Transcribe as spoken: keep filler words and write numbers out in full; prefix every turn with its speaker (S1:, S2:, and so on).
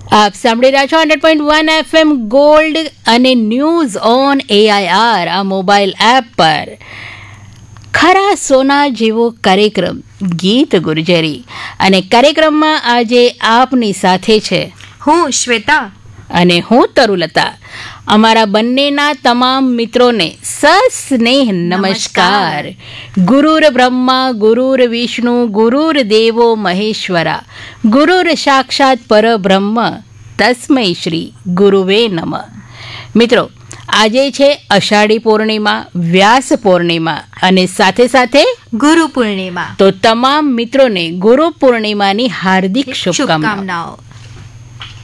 S1: આપ સાંભળી રહ્યા છો hundred point one FM gold અને ન્યૂઝ ઓન એઆઈઆર આ મોબાઈલ એપ પર ખરા સોના જેવો કાર્યક્રમ ગીત ગુર્જરી, અને કાર્યક્રમમાં આજે આપની સાથે છે
S2: હું શ્વેતા
S1: અને હું તરુલતા. અમારા બંનેના તમામ મિત્રોને સસ્નેહ નમસ્કાર. ગુરુર બ્રહ્મા ગુરુર વિષ્ણુ ગુરુર દેવો મહેશ્વરા ગુરુર સાક્ષાત પરબ્રહ્મ તસ્મૈ શ્રી ગુરુવે નમઃ. મિત્રો, આજે છે અષાઢી પૂર્ણિમા, વ્યાસ પૂર્ણિમા અને સાથે સાથે
S2: ગુરુ પૂર્ણિમા.
S1: તો તમામ મિત્રોને ગુરુ પૂર્ણિમાની હાર્દિક શુભકામનાઓ.